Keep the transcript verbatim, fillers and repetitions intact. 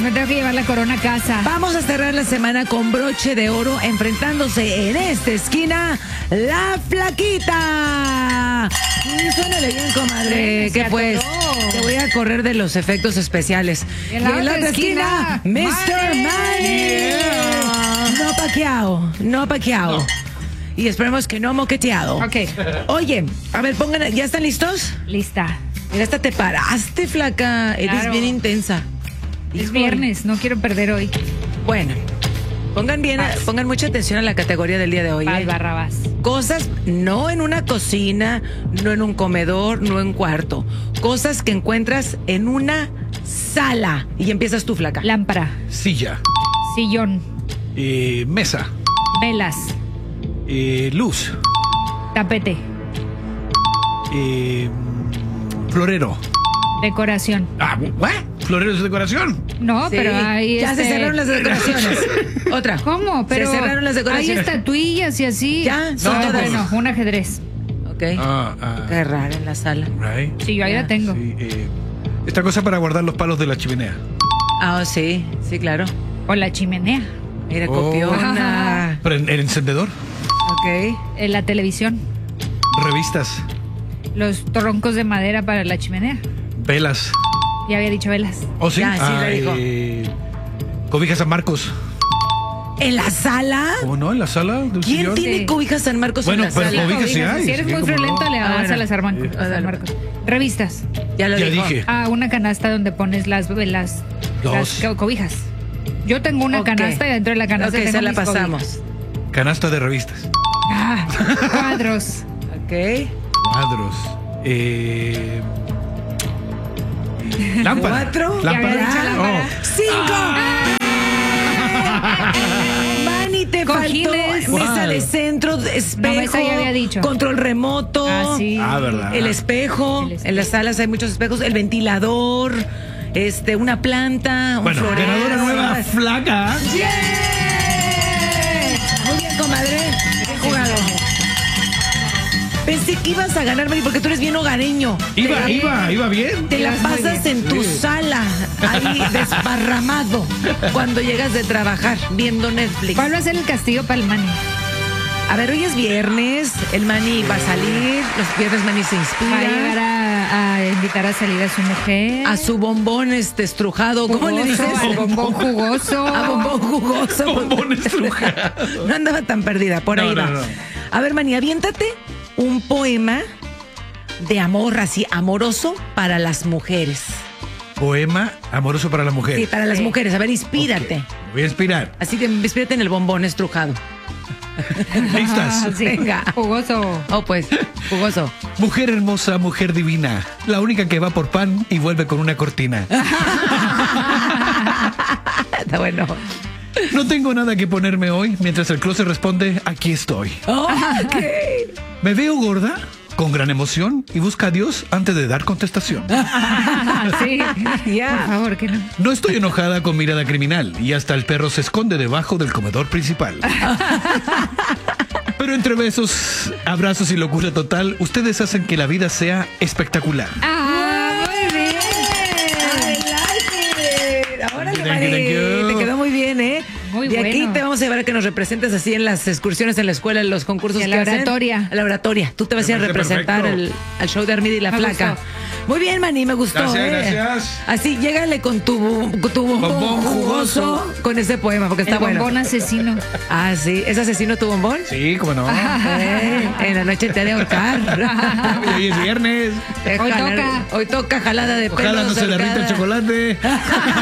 me tengo que llevar la corona a casa. Vamos a cerrar la semana con broche de oro, enfrentándose en esta esquina la Flaquita. Suénale bien, comadre. Sí, ¿Qué pues? atoró. Te voy a correr de los efectos especiales. Y en la otra esquina, mister Manny. Manny. No paqueado, no paqueado. No. Y esperemos que no moqueteado. Ok. Oye, a ver, pongan, ¿ya están listos? Lista. Mira, hasta te paraste, flaca. Eres Claro. bien intensa. Es Híjole. viernes, no quiero perder hoy. Bueno, pongan bien, Paz. pongan mucha atención a la categoría del día de hoy. Paz, ¿eh? Barrabás. Cosas no en una cocina, no en un comedor, no en cuarto. Cosas que encuentras en una sala. Y empiezas tú, flaca. Lámpara, Silla. sillón, Eh, mesa. velas, Eh, luz. tapete, Eh, florero. decoración. Ah, ¿what? ¿Florero es decoración? No, Sí, pero ahí ya este... se cerraron las decoraciones. Otra. ¿Cómo? Pero se cerraron las hay decoraciones. estatuillas y así. Ya, son no, todas. bueno, un ajedrez. Ok. Ah, ah. Qué raro en la sala. Right. Sí, yo ahí Ya, la tengo. Sí, eh, esta cosa para guardar los palos de la chimenea. Ah, oh, sí, sí, claro. O la chimenea. Mira, Oh. copiona. Pero el encendedor. Ok. En la televisión. Revistas. Los troncos de madera para la chimenea. Velas. Ya había dicho velas. ¿Oh, sí? Ya, sí, Ah, lo dijo. eh, cobijas San Marcos. ¿En la sala? ¿Cómo no? ¿En la sala? del ¿Quién sillón? tiene Sí. cobijas San Marcos Bueno, en la pero sala? cobijas sí hay. Si eres sí, muy cómo friolento, no. le Ah, das bueno. a las San Marcos. Sí. a San Marcos. Revistas. Ya lo Ya dijo. dije. Ah, una canasta donde pones las, las, Dos. las co- cobijas. Yo tengo una Ok. canasta y dentro de la canasta Ok, tengo se la mis cobijas. pasamos. Canasta de revistas. Ah, cuadros. Ok. Cuadros. Eh, lámpara. ¿Cuatro? Ya había Lámpara. dicho lámpara. Oh. ¡Cinco! Manny, te Cojines. faltó mesa ¿Cuál? de centro, espejo, No, esa ya había dicho. control remoto, Ah, sí. Ah, ¿verdad? el espejo. El espejo. En las salas hay muchos espejos, el ventilador, este, una planta, un Bueno, florero. ganadora nueva, flaca. ¡Yeah! Muy bien, comadre. Bien jugado. Pensé que ibas a ganar, Manny, porque tú eres bien hogareño. Iba, Te- iba, iba bien. Te la Ibas muy pasas bien. en tu Sí. sala, ahí desparramado, cuando llegas de trabajar, viendo Netflix. ¿Cuál va a ser el castigo para el Manny? A ver, hoy es viernes, el Manny va a salir, los viernes Manny se Va a llegar inspira. a, a invitar a salir a su mujer. A su bombón este estrujado, ¿cómo le Jugoso, dices? al bombón jugoso. A bombón jugoso. Bombón estrujado. No andaba tan perdida, por ahí No, va. no, no. A ver, Manny, aviéntate un poema de amor, así, amoroso para las mujeres. Poema amoroso para la mujer. Sí, para las Sí. mujeres. A ver, inspírate. Ok, Voy a inspirar. Así que inspírate en el bombón estrujado. ¿Listas? Ah, sí. Venga. Jugoso. Oh, pues, jugoso. Mujer hermosa, mujer divina. La única que va por pan y vuelve con una cortina. Está bueno. No tengo nada que ponerme hoy. Mientras el closet responde, aquí estoy. Oh, ok. Me veo gorda, con gran emoción, y busca a Dios antes de dar contestación. Sí. Ya. Por favor, que no. No estoy enojada con mirada criminal, y hasta el perro se esconde debajo del comedor principal. Pero entre besos, abrazos y locura total, ustedes hacen que la vida sea espectacular. Ah, muy bien. I like it. Órale, Thank you, Mari. thank you. Te quedó muy bien, ¿eh? Muy De aquí bueno. te vamos a llevar a que nos representes así en las excursiones en la escuela, en los concursos Y a que la hacen. oratoria. A la oratoria. Tú te vas a ir a Me parece representar perfecto. el, al show de Armida y la Me Flaca. gustó. Muy bien, Manny, me gustó. Gracias, ¿eh? gracias. Así, llégale con tu, con tu bombón, Bombón jugoso, jugoso. con ese poema, porque está El bueno. bombón asesino. Ah, sí. ¿Es asesino tu bombón? Sí, cómo no. Eh, en la noche te ha de ahorcar. Y hoy es viernes. Eh, Hoy jalar- toca. Hoy toca jalada de pelos. Ojalá no se derrita el ahorcada. chocolate.